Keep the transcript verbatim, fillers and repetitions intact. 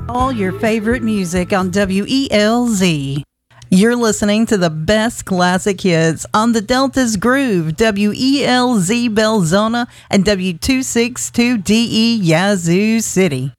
All your favorite music on W E L Z. You're listening to the best classic hits on the Delta's Groove, W E L Z Belzona and W two sixty-two D E Yazoo City.